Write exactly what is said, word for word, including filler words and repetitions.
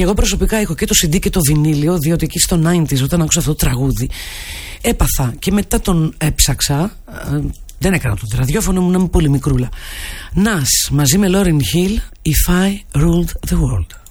Και εγώ προσωπικά έχω και το σι ντι και το βινίλιο, διότι εκεί στο ενενήντα όταν άκουσα αυτό το τραγούδι έπαθα και μετά τον έψαξα. Δεν έκανα το ραδιόφωνο μου, να είμαι πολύ μικρούλα. Nas μαζί με Lauryn Hill, If I Ruled the World.